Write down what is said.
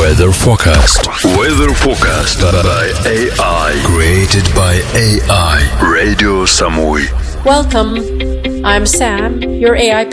Weather forecast. Weather forecast by AI. Created by AI. Radio Samui. Welcome. I'm Sam, your AI